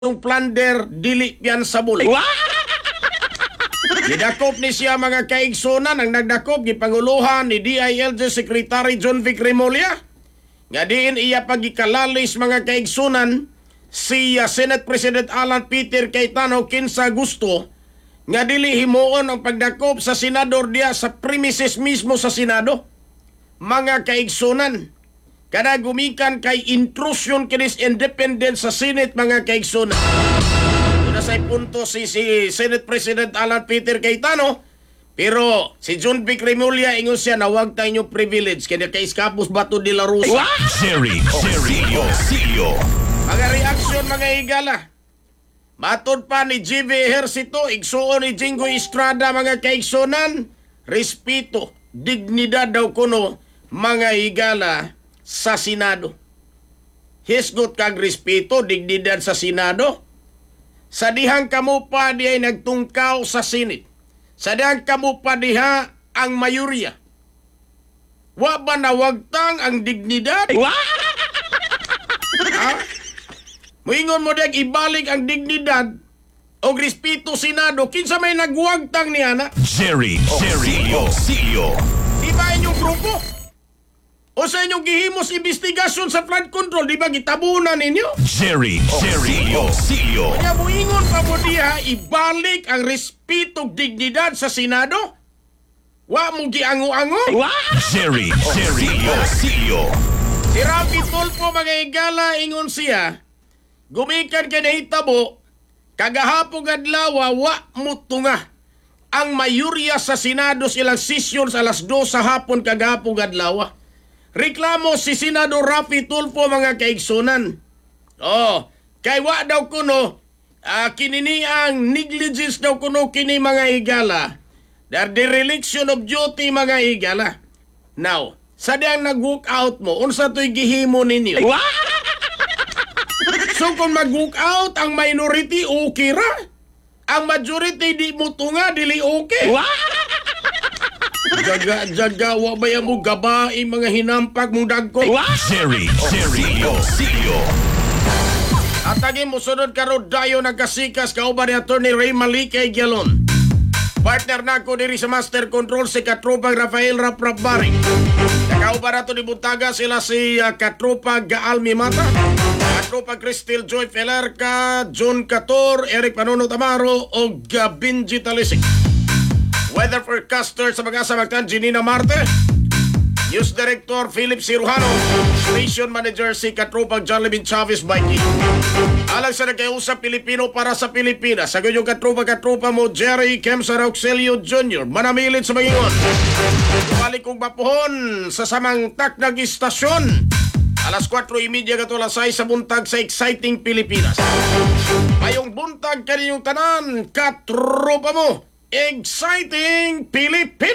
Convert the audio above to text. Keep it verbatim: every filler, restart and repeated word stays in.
Yung plunder, dili yan sa bulay. Gidakop ni siya mga kaigsunan ang nagdakop gipanguluhan ni D I L G Secretary John Vic Remulla. Nga diin iya pagikalalis mga kaigsunan si uh, Senate President Alan Peter Cayetano kinsa gusto nga dili himuon ang pagdakop sa senador diya sa premises mismo sa Senado. Mga kaigsunan, kada gumikan kay intrusion kinis independence sa Senate mga kaigsunan. Doon na sa punto si, si Senate President Alan Peter Cayetano, pero si John Vic Remulla ingon siya na wag tayo privilege kaya kay Escapos Bato de la Rosa. Jerry, Jerry, Silio. Mga reaksyon mga higala. Matod pa ni G V Ejercito, igsuon ni Jingo Estrada mga kaigsunan, respeto, dignidad daw kuno mga higala sa Senado. Hisgot kag respeto, dignidad sa Senado. Sa dihang kamo pa di ay nagtungkaw sa Senate. Sa dihang kamo pa diha ang mayurya. Wa ba nawagtang ang dignidad? Ha? Muingon mo diyag ibalik ang dignidad o respeto Senado. Kinsa may nagwagtang ni ana? Jerry, Jerry, Silio. Di ba inyong grupo? O sa inyong gihimos investigasyon sa flood control, di ba gitabunan ninyo? Jerry, Jerry, Silio. Kaya muingon pa mo diha, ibalik ang respeto dignidad sa Senado? Wa mo giango-ango? Jerry, Jerry, Silio. Si Rafi Tulfo mga higala ingon siya, gumikan ka na hitabo, kagahapong adlaw wa mutunga. Ang mayurya sa Senado silang sesyon sa alas dos sa hapon kagahapong adlaw. Reklamo si Senador Rafi Tulfo mga kaigsunan. Oh, kay wa daw kuno, uh, kinini ang negligence daw kuno kini mga higala. They're dereliction of duty mga higala. Now, sa diyang nag-walk out mo, unsa to'y gihimo ninyo? So kung mag-walk out ang minority, okay ra. Ang majority di mo tunga, dili okay. Jaga, jaga, wa ba yan mo gabain mga hinampag mong dagko? Jerry, Jerry, Silio. At aging musunod ka ro dayo nagkasikas kauban ni Attorney Ray Malikay Gialon. Partner na ko diri sa Master Control si Katropag Rafael Raprabari. Nakauban na to ni Buntaga sila si uh, Katropag Gaalmi Mata, Katropag Cristel Joy Felerca, John Cator, Eric Panono Tamaro o Gabinji Talisik. Weather forecaster sa mga samagtan Janina Marte, News Director Philip Cirujano, Station Manager si Katropag Jollibee Chavez Baiki. Alang sa nagkayusap Pilipino para sa Pilipinas, sa ganyong katropa-katropa mo Jerry Kemsa Roxelio Junior manamilit sa Mangingon. Balik kong mapuhon sa samang taknag istasyon. Alas kwatro y media kato alas sais sa buntag sa Exciting Pilipinas. Mayong buntag kaninyong tanan, katropa mo, Exciting Pilipinas!